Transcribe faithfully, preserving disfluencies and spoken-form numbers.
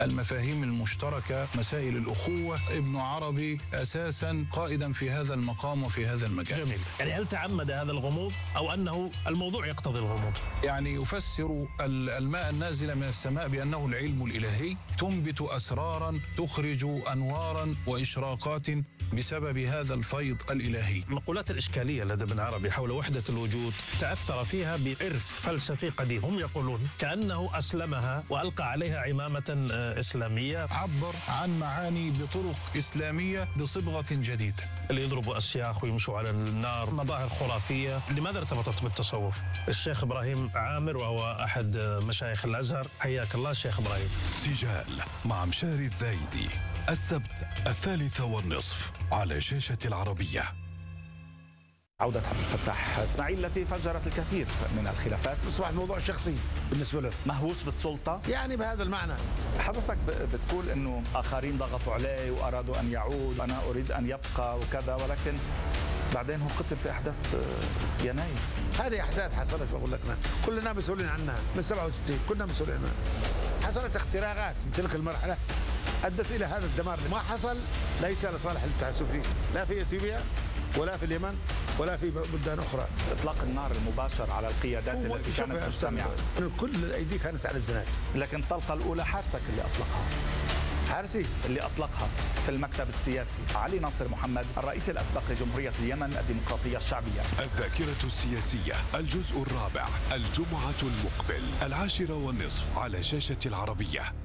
المفاهيم المشتركة، مسائل الأخوة. ابن عربي أساسا قائدا في هذا المقام وفي هذا المجال. جميل. يعني هل تعمد هذا الغموض أو أنه الموضوع يقتضي الغموض؟ يعني يفسر الماء النازل من السماء بأنه العلم الإلهي، تنبت أسرارا، تخرج أنوارا وإشراقات بسبب هذا الفيض الإلهي. المقولات الإشكالية لدى ابن عربي حول وحدة الوجود تأثر فيها بإرث فلسفي قديم. هم يقولون كأنه أسلمها وألقى عليها عمامة إسلامية. عبر عن معاني بطرق إسلامية بصبغة جديدة. اللي يضربوا أسياخ ويمشوا على النار، مظاهر خرافية. لماذا ارتبطت بالتصوف؟ الشيخ إبراهيم عامر وهو أحد مشايخ الأزهر، حياك الله شيخ إبراهيم. سجال مع مشاري الزايدي، السبت الثالثة والنصف على شاشة العربية. عودة عبد الفتاح اسماعيل التي فجرت الكثير من الخلافات، أصبح الموضوع شخصي بالنسبة له، مهووس بالسلطة يعني بهذا المعنى. حضرتك بتقول إنه آخرين ضغطوا عليه وأرادوا أن يعود، أنا أريد أن يبقى وكذا، ولكن بعدين هو قتل في أحداث يناير. هذه أحداث حصلت، بقول لك أنا كلنا مسؤولين عنها من سبعة وستين، كنا مسؤولين عنها. حصلت اختراقات من تلك المرحلة أدت إلى هذا الدمار. ما حصل ليس لصالح الاتحاد السوفيتي، لا في إثيوبيا ولا في اليمن ولا في بلدان أخرى. إطلاق النار المباشر على القيادات التي كانت مجتمعة، كل الأيدي كانت على الزناد. لكن الطلقة الأولى حارسك اللي أطلقها. حارسي اللي أطلقها في المكتب السياسي علي ناصر محمد، الرئيس الأسبق لجمهورية اليمن الديمقراطية الشعبية. الذاكرة السياسية الجزء الرابع الجمعة المقبل العاشرة والنصف على شاشة العربية.